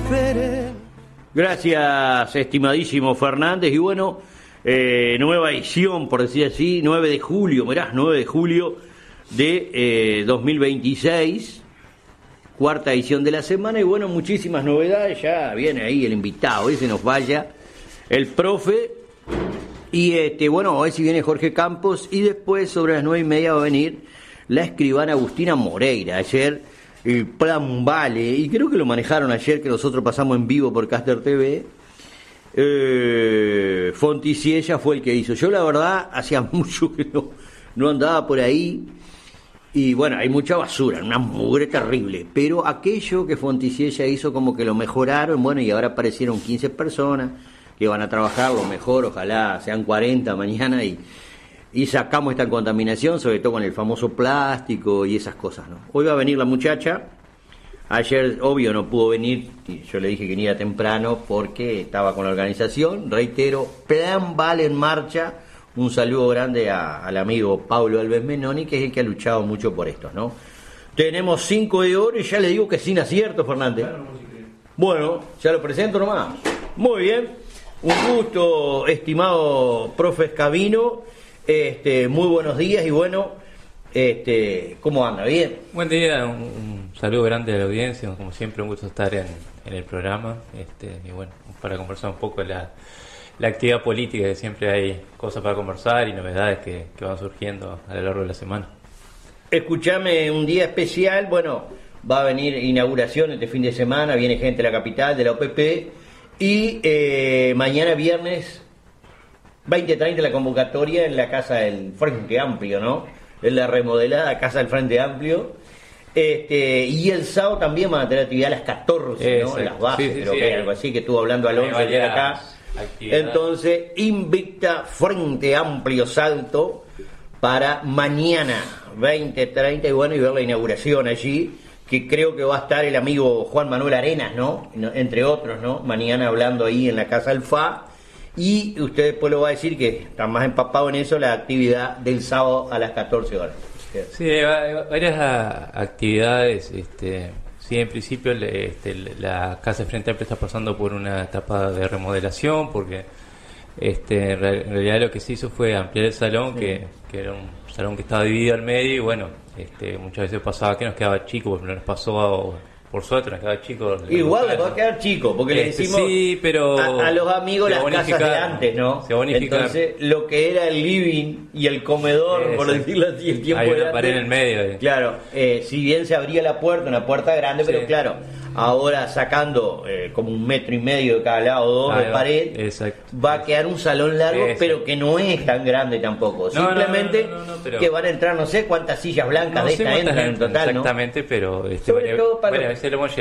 diferente. Gracias, estimadísimo Fernández. Y bueno, nueva edición, por decir así, 9 de julio, mirá, 9 de julio de 2026, cuarta edición de la semana. Y bueno, muchísimas novedades, ya viene ahí el invitado, se nos vaya el profe. Y bueno, a ver si viene Jorge Campos. Y después, sobre las 9:30, va a venir la escribana Agustina Moreira. Ayer el plan Vale, y creo que lo manejaron ayer, que nosotros pasamos en vivo por Caster TV. Fonticiella fue el que hizo. Yo la verdad hacía mucho que no andaba por ahí, y bueno, hay mucha basura, una mugre terrible, pero aquello que Fonticiella hizo como que lo mejoraron. Bueno, y ahora aparecieron 15 personas que van a trabajar lo mejor, ojalá sean 40 mañana, y sacamos esta contaminación, sobre todo con el famoso plástico y esas cosas, ¿no? Hoy va a venir la muchacha. Ayer, obvio, no pudo venir, y yo le dije que viniera temprano porque estaba con la organización. Reitero, Plan Vale en marcha. Un saludo grande al amigo Pablo Alves Menoni, que es el que ha luchado mucho por esto, ¿no? Tenemos 5 de oro y ya le digo que sin acierto, Fernández. Bueno, ya lo presento nomás. Muy bien, un gusto, estimado profe Escabino. Muy buenos días y bueno, ¿cómo anda? ¿Bien? Buen día, un saludo grande a la audiencia, como siempre un gusto estar en el programa, y bueno, para conversar un poco la actividad política, que siempre hay cosas para conversar y novedades que van surgiendo a lo largo de la semana. Escuchame, un día especial, bueno, va a venir inauguración este fin de semana, viene gente de la capital, de la OPP, y mañana viernes 20:30 la convocatoria en la Casa del Frente Amplio, ¿no? En la remodelada Casa del Frente Amplio. Y el sábado también van a tener actividad a las 14, ¿no? En las bases, creo que algo así, que estuvo hablando Alonso ayer acá. Entonces, invicta Frente Amplio Salto para mañana 20:30, y bueno, y ver la inauguración allí, que creo que va a estar el amigo Juan Manuel Arenas, ¿no? Entre otros, ¿no? Mañana hablando ahí en la Casa del FA. Y usted después lo va a decir, que está más empapado en eso, la actividad del sábado a las 14 horas. Sí, hay varias actividades. Sí, en principio la Casa de Frente Amplio está pasando por una etapa de remodelación, porque en realidad lo que se hizo fue ampliar el salón, que era un salón que estaba dividido al medio, y bueno, muchas veces pasaba que nos quedaba chico, porque nos pasó por suerte nos quedaba chico. Igual le va a quedar chico, porque le decimos sí, pero a los amigos las casas de antes, ¿no? Se bonifica. Entonces, lo que era el living y el comedor, por decirlo así, el tiempo hay de una pared en el medio. Claro, si bien se abría la puerta, una puerta grande, pero claro, ahora sacando como 1,5 metros de cada lado, 2 de pared, va a quedar un salón largo, pero que no es tan grande tampoco. Simplemente pero que van a entrar, no sé cuántas sillas blancas de esta entran en total, exactamente, ¿no? pero sobre todo para se lo hemos